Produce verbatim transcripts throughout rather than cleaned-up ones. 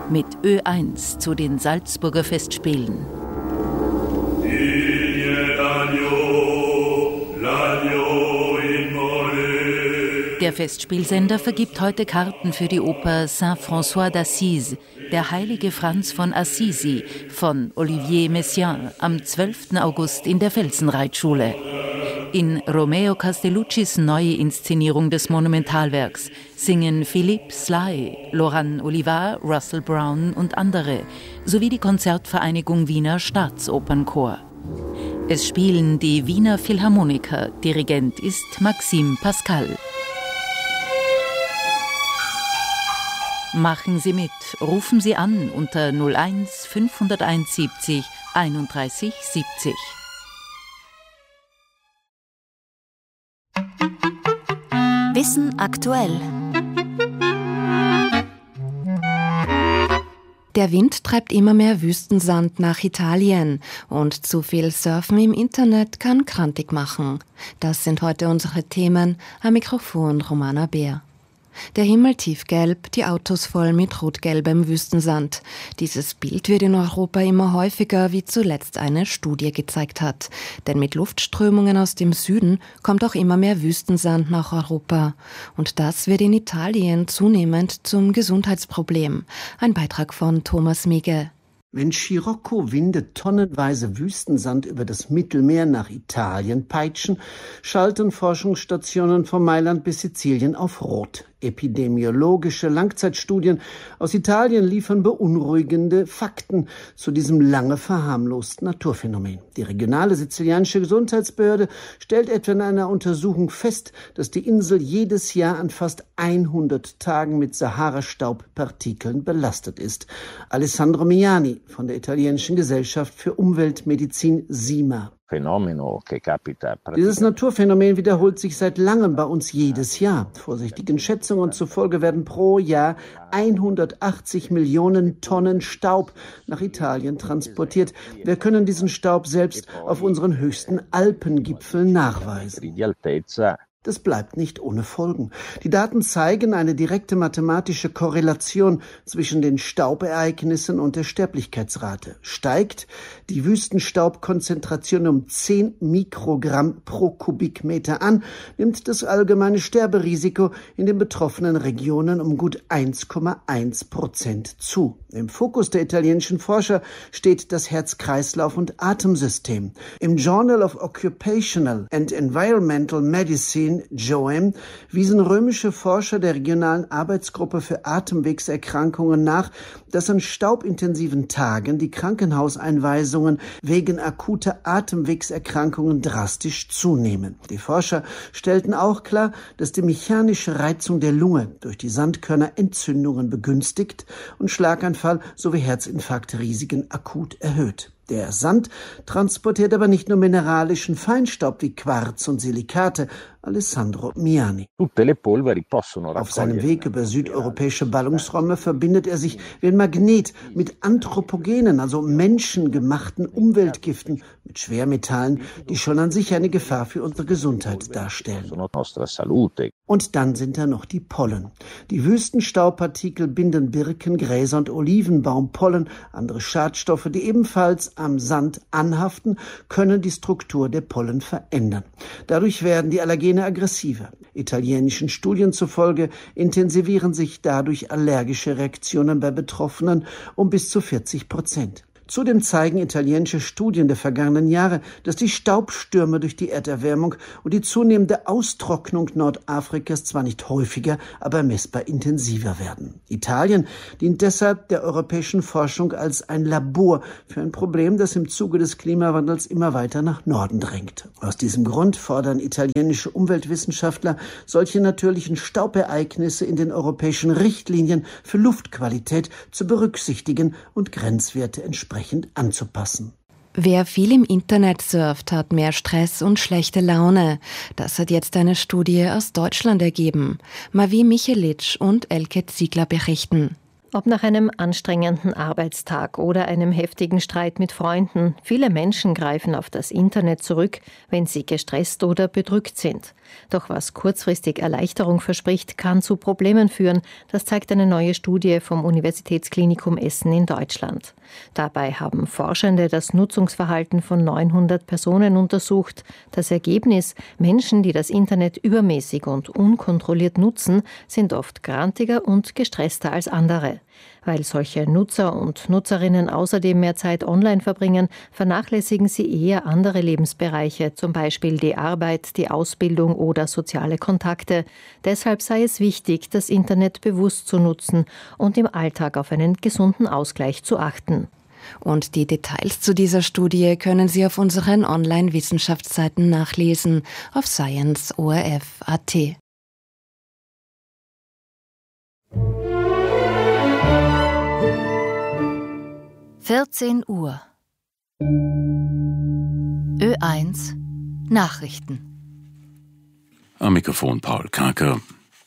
mit Ö eins zu den Salzburger Festspielen. Der Festspielsender vergibt heute Karten für die Oper Saint-François d'Assise, der heilige Franz von Assisi von Olivier Messiaen am zwölften August in der Felsenreitschule. In Romeo Castelluccis neue Inszenierung des Monumentalwerks singen Philippe Sly, Laurent Olivat, Russell Brown und andere, sowie die Konzertvereinigung Wiener Staatsopernchor. Es spielen die Wiener Philharmoniker, Dirigent ist Maxime Pascal. Machen Sie mit, rufen Sie an unter null eins fünfhunderteinundsiebzig einunddreißig siebzig. Wissen aktuell. Der Wind treibt immer mehr Wüstensand nach Italien und zu viel Surfen im Internet kann krantig machen. Das sind heute unsere Themen. Am Mikrofon Romana Bär. Der Himmel tiefgelb, die Autos voll mit rot-gelbem Wüstensand. Dieses Bild wird in Europa immer häufiger, wie zuletzt eine Studie gezeigt hat. Denn mit Luftströmungen aus dem Süden kommt auch immer mehr Wüstensand nach Europa. Und das wird in Italien zunehmend zum Gesundheitsproblem. Ein Beitrag von Thomas Mege. Wenn Scirocco-Winde tonnenweise Wüstensand über das Mittelmeer nach Italien peitschen, schalten Forschungsstationen von Mailand bis Sizilien auf Rot. Epidemiologische Langzeitstudien aus Italien liefern beunruhigende Fakten zu diesem lange verharmlosten Naturphänomen. Die regionale sizilianische Gesundheitsbehörde stellt etwa in einer Untersuchung fest, dass die Insel jedes Jahr an fast hundert Tagen mit Sahara-Staubpartikeln belastet ist. Alessandro Miani von der italienischen Gesellschaft für Umweltmedizin SIMA. Dieses Naturphänomen wiederholt sich seit langem bei uns jedes Jahr. Vorsichtigen Schätzungen zufolge werden pro Jahr hundertachtzig Millionen Tonnen Staub nach Italien transportiert. Wir können diesen Staub selbst auf unseren höchsten Alpengipfeln nachweisen. Das bleibt nicht ohne Folgen. Die Daten zeigen eine direkte mathematische Korrelation zwischen den Staubereignissen und der Sterblichkeitsrate. Steigt die Wüstenstaubkonzentration um zehn Mikrogramm pro Kubikmeter an, nimmt das allgemeine Sterberisiko in den betroffenen Regionen um gut eins Komma eins Prozent zu. Im Fokus der italienischen Forscher steht das Herz-Kreislauf- und Atemsystem. Im Journal of Occupational and Environmental Medicine J O E M wiesen römische Forscher der regionalen Arbeitsgruppe für Atemwegserkrankungen nach, dass an staubintensiven Tagen die Krankenhauseinweisungen wegen akuter Atemwegserkrankungen drastisch zunehmen. Die Forscher stellten auch klar, dass die mechanische Reizung der Lunge durch die Sandkörner Entzündungen begünstigt und Schlaganfall sowie Herzinfarktrisiken akut erhöht. Der Sand transportiert aber nicht nur mineralischen Feinstaub wie Quarz und Silikate, Alessandro Miani. Auf seinem Weg über südeuropäische Ballungsräume verbindet er sich wie ein Magnet mit anthropogenen, also menschengemachten Umweltgiften, mit Schwermetallen, die schon an sich eine Gefahr für unsere Gesundheit darstellen. Und dann sind da noch die Pollen. Die Wüstenstaubpartikel binden Birken, Gräser und Olivenbaumpollen, andere Schadstoffe, die ebenfalls am Sand anhaften, können die Struktur der Pollen verändern. Dadurch werden die Allergene aggressiver. Italienischen Studien zufolge intensivieren sich dadurch allergische Reaktionen bei Betroffenen um bis zu vierzig Prozent. Zudem zeigen italienische Studien der vergangenen Jahre, dass die Staubstürme durch die Erderwärmung und die zunehmende Austrocknung Nordafrikas zwar nicht häufiger, aber messbar intensiver werden. Italien dient deshalb der europäischen Forschung als ein Labor für ein Problem, das im Zuge des Klimawandels immer weiter nach Norden drängt. Aus diesem Grund fordern italienische Umweltwissenschaftler, solche natürlichen Staubereignisse in den europäischen Richtlinien für Luftqualität zu berücksichtigen und Grenzwerte entsprechend anzupassen. Wer viel im Internet surft, hat mehr Stress und schlechte Laune. Das hat jetzt eine Studie aus Deutschland ergeben. Mavi Michelic und Elke Ziegler berichten. Ob nach einem anstrengenden Arbeitstag oder einem heftigen Streit mit Freunden, viele Menschen greifen auf das Internet zurück, wenn sie gestresst oder bedrückt sind. Doch was kurzfristig Erleichterung verspricht, kann zu Problemen führen. Das zeigt eine neue Studie vom Universitätsklinikum Essen in Deutschland. Dabei haben Forschende das Nutzungsverhalten von neunhundert Personen untersucht. Das Ergebnis: Menschen, die das Internet übermäßig und unkontrolliert nutzen, sind oft grantiger und gestresster als andere. Weil solche Nutzer und Nutzerinnen außerdem mehr Zeit online verbringen, vernachlässigen sie eher andere Lebensbereiche, zum Beispiel die Arbeit, die Ausbildung oder soziale Kontakte. Deshalb sei es wichtig, das Internet bewusst zu nutzen und im Alltag auf einen gesunden Ausgleich zu achten. Und die Details zu dieser Studie können Sie auf unseren Online-Wissenschaftsseiten nachlesen, auf science punkt o r f punkt a t. vierzehn Uhr. Ö eins Nachrichten. Am Mikrofon Paul Karker.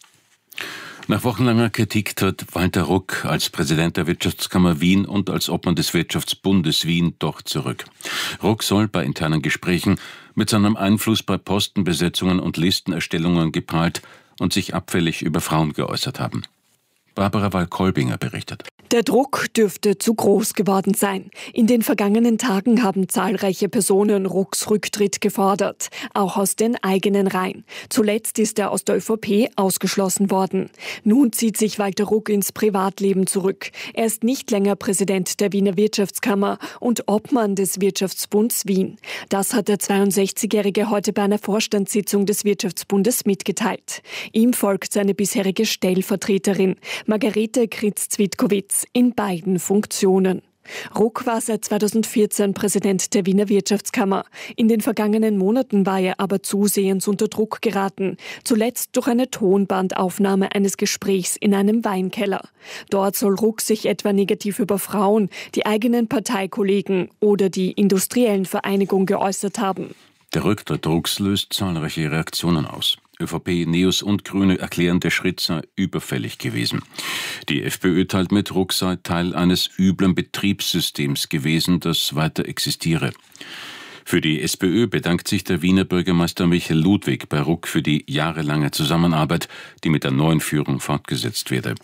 Nach wochenlanger Kritik tritt Walter Ruck als Präsident der Wirtschaftskammer Wien und als Obmann des Wirtschaftsbundes Wien doch zurück. Ruck soll bei internen Gesprächen mit seinem Einfluss bei Postenbesetzungen und Listenerstellungen geprahlt und sich abfällig über Frauen geäußert haben. Barbara Wall-Kolbinger berichtet. Der Druck dürfte zu groß geworden sein. In den vergangenen Tagen haben zahlreiche Personen Rucks Rücktritt gefordert, auch aus den eigenen Reihen. Zuletzt ist er aus der ÖVP ausgeschlossen worden. Nun zieht sich Walter Ruck ins Privatleben zurück. Er ist nicht länger Präsident der Wiener Wirtschaftskammer und Obmann des Wirtschaftsbunds Wien. Das hat der zweiundsechzigjährige heute bei einer Vorstandssitzung des Wirtschaftsbundes mitgeteilt. Ihm folgt seine bisherige Stellvertreterin, Margarete Kritz-Zwitkowitz, in beiden Funktionen. Ruck war seit zweitausendvierzehn Präsident der Wiener Wirtschaftskammer. In den vergangenen Monaten war er aber zusehends unter Druck geraten. Zuletzt durch eine Tonbandaufnahme eines Gesprächs in einem Weinkeller. Dort soll Ruck sich etwa negativ über Frauen, die eigenen Parteikollegen oder die industriellen Vereinigung geäußert haben. Der Rücktritt Rucks löst zahlreiche Reaktionen aus. ÖVP, Neos und Grüne erklären, der Schritt sei überfällig gewesen. Die FPÖ teilt mit, Ruck sei Teil eines üblen Betriebssystems gewesen, das weiter existiere. Für die SPÖ bedankt sich der Wiener Bürgermeister Michael Ludwig bei Ruck für die jahrelange Zusammenarbeit, die mit der neuen Führung fortgesetzt werde.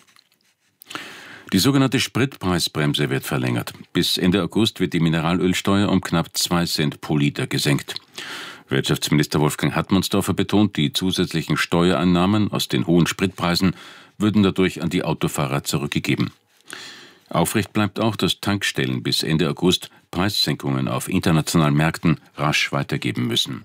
Die sogenannte Spritpreisbremse wird verlängert. Bis Ende August wird die Mineralölsteuer um knapp zwei Cent pro Liter gesenkt. Wirtschaftsminister Wolfgang Hartmannsdorfer betont, die zusätzlichen Steuereinnahmen aus den hohen Spritpreisen würden dadurch an die Autofahrer zurückgegeben. Aufrecht bleibt auch, dass Tankstellen bis Ende August Preissenkungen auf internationalen Märkten rasch weitergeben müssen.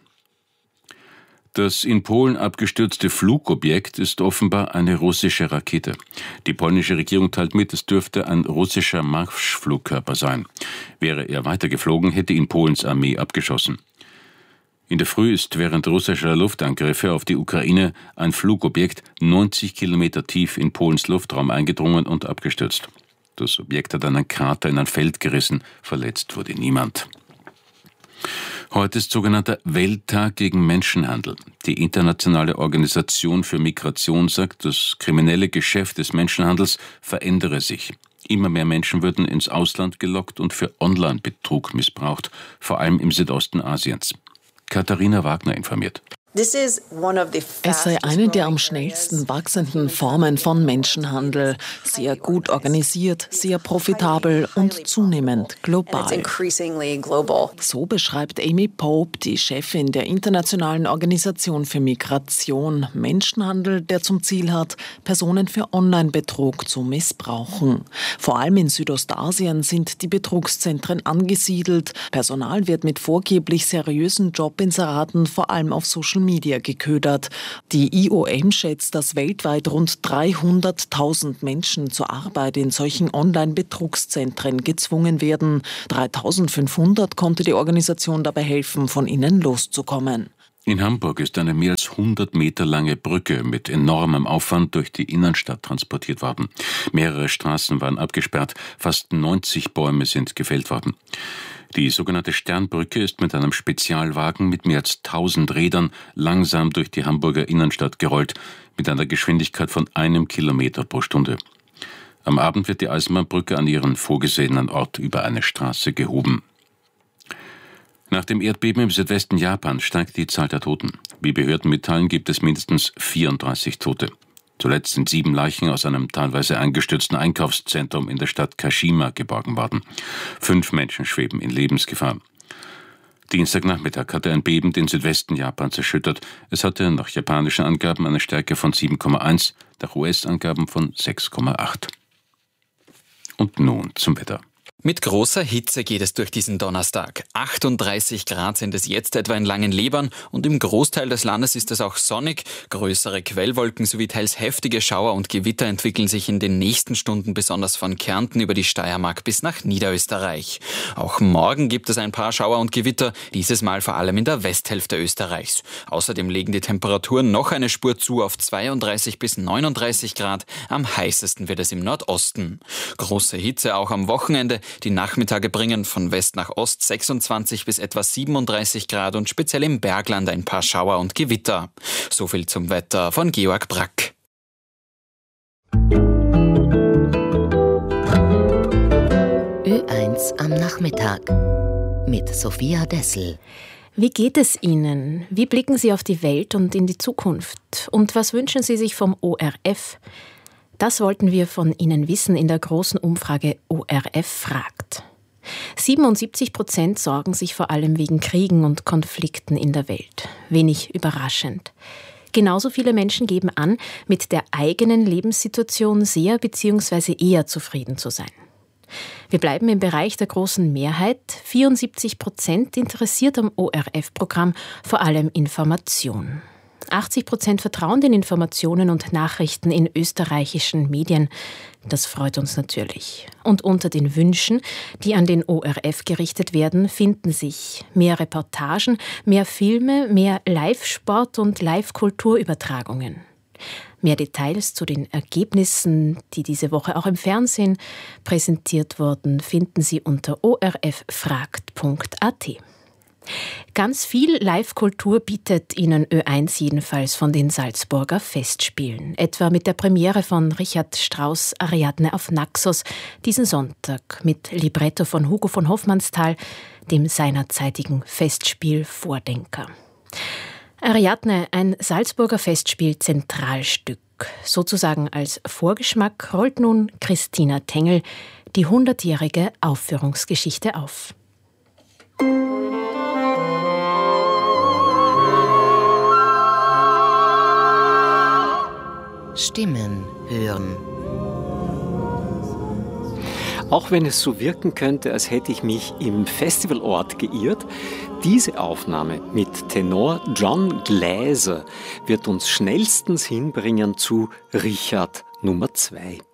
Das in Polen abgestürzte Flugobjekt ist offenbar eine russische Rakete. Die polnische Regierung teilt mit, es dürfte ein russischer Marschflugkörper sein. Wäre er weitergeflogen, hätte ihn Polens Armee abgeschossen. In der Früh ist während russischer Luftangriffe auf die Ukraine ein Flugobjekt neunzig Kilometer tief in Polens Luftraum eingedrungen und abgestürzt. Das Objekt hat einen Krater in ein Feld gerissen, verletzt wurde niemand. Heute ist sogenannter Welttag gegen Menschenhandel. Die internationale Organisation für Migration sagt, das kriminelle Geschäft des Menschenhandels verändere sich. Immer mehr Menschen würden ins Ausland gelockt und für Online-Betrug missbraucht, vor allem im Südosten Asiens. Katharina Wagner informiert. Es sei eine der am schnellsten wachsenden Formen von Menschenhandel, sehr gut organisiert, sehr profitabel und zunehmend global. So beschreibt Amy Pope, die Chefin der Internationalen Organisation für Migration, Menschenhandel, der zum Ziel hat, Personen für Online-Betrug zu missbrauchen. Vor allem in Südostasien sind die Betrugszentren angesiedelt. Personal wird mit vorgeblich seriösen Jobinseraten vor allem auf Social Media geködert. Die I O M schätzt, dass weltweit rund dreihunderttausend Menschen zur Arbeit in solchen Online-Betrugszentren gezwungen werden. dreitausendfünfhundert konnte die Organisation dabei helfen, von ihnen loszukommen. In Hamburg ist eine mehr als hundert Meter lange Brücke mit enormem Aufwand durch die Innenstadt transportiert worden. Mehrere Straßen waren abgesperrt, fast neunzig Bäume sind gefällt worden. Die sogenannte Sternbrücke ist mit einem Spezialwagen mit mehr als tausend Rädern langsam durch die Hamburger Innenstadt gerollt, mit einer Geschwindigkeit von einem Kilometer pro Stunde. Am Abend wird die Eisenbahnbrücke an ihren vorgesehenen Ort über eine Straße gehoben. Nach dem Erdbeben im Südwesten Japans steigt die Zahl der Toten. Wie Behörden mitteilen, gibt es mindestens vierunddreißig Tote. Zuletzt sind sieben Leichen aus einem teilweise eingestürzten Einkaufszentrum in der Stadt Kashima geborgen worden. Fünf Menschen schweben in Lebensgefahr. Dienstagnachmittag hatte ein Beben den Südwesten Japans erschüttert. Es hatte nach japanischen Angaben eine Stärke von sieben Komma eins, nach U S-Angaben von sechs Komma acht. Und nun zum Wetter. Mit großer Hitze geht es durch diesen Donnerstag. achtunddreißig Grad sind es jetzt etwa in Langenlebern und im Großteil des Landes ist es auch sonnig. Größere Quellwolken sowie teils heftige Schauer und Gewitter entwickeln sich in den nächsten Stunden besonders von Kärnten über die Steiermark bis nach Niederösterreich. Auch morgen gibt es ein paar Schauer und Gewitter, dieses Mal vor allem in der Westhälfte Österreichs. Außerdem legen die Temperaturen noch eine Spur zu auf zweiunddreißig bis neununddreißig Grad. Am heißesten wird es im Nordosten. Große Hitze auch am Wochenende. Die Nachmittage bringen von West nach Ost sechsundzwanzig bis etwa siebenunddreißig Grad und speziell im Bergland ein paar Schauer und Gewitter. So viel zum Wetter von Georg Brack. Ö eins am Nachmittag mit Sophia Dessel. Wie geht es Ihnen? Wie blicken Sie auf die Welt und in die Zukunft? Und was wünschen Sie sich vom O R F? Das wollten wir von Ihnen wissen in der großen Umfrage O R F fragt. siebenundsiebzig Prozent sorgen sich vor allem wegen Kriegen und Konflikten in der Welt. Wenig überraschend. Genauso viele Menschen geben an, mit der eigenen Lebenssituation sehr bzw. eher zufrieden zu sein. Wir bleiben im Bereich der großen Mehrheit. vierundsiebzig Prozent interessiert am O R F-Programm vor allem Information. achtzig Prozent vertrauen den Informationen und Nachrichten in österreichischen Medien. Das freut uns natürlich. Und unter den Wünschen, die an den O R F gerichtet werden, finden sich mehr Reportagen, mehr Filme, mehr Live-Sport und Live-Kulturübertragungen. Mehr Details zu den Ergebnissen, die diese Woche auch im Fernsehen präsentiert wurden, finden Sie unter o r f fragt punkt a t. Ganz viel Live-Kultur bietet Ihnen Ö eins jedenfalls von den Salzburger Festspielen. Etwa mit der Premiere von Richard Strauss' Ariadne auf Naxos diesen Sonntag mit Libretto von Hugo von Hofmannsthal, dem seinerzeitigen Festspiel-Vordenker. Ariadne, ein Salzburger Festspiel-Zentralstück. Sozusagen als Vorgeschmack rollt nun Christina Tengel die hundertjährige Aufführungsgeschichte auf. Stimmen hören. Auch wenn es so wirken könnte, als hätte ich mich im Festivalort geirrt, diese Aufnahme mit Tenor John Gläser wird uns schnellstens hinbringen zu Richard Nummer zwei.